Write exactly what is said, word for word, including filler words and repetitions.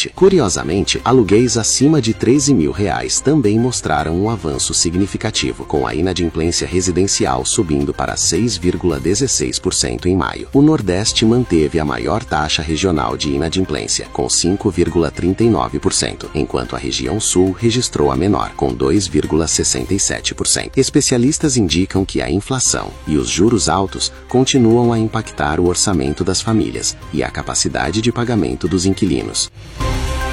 vinte. Curiosamente, aluguéis acima de treze mil reais também mostraram um avanço significativo, com a inadimplência residencial subindo para seis vírgula dezesseis por cento em maio. O Nordeste manteve a maior taxa regional de inadimplência, com cinco vírgula trinta e nove por cento, enquanto a região Sul registrou a menor, com dois vírgula sessenta e sete por cento. Especialistas indicam que a inflação e os juros altos continuam a impactar o orçamento das famílias e a capacidade de pagamento dos inquilinos.